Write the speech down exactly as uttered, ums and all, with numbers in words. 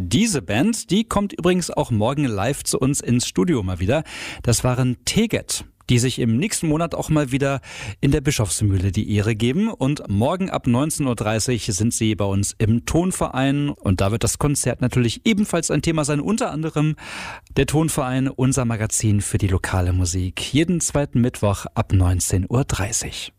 Diese Band, die kommt übrigens auch morgen live zu uns ins Studio mal wieder. Das waren Teget, die sich im nächsten Monat auch mal wieder in der Bischofsmühle die Ehre geben. Und morgen ab neunzehn Uhr dreißig sind sie bei uns im Tonverein. Und da wird das Konzert natürlich ebenfalls ein Thema sein. Unter anderem der Tonverein, unser Magazin für die lokale Musik. Jeden zweiten Mittwoch ab neunzehn Uhr dreißig.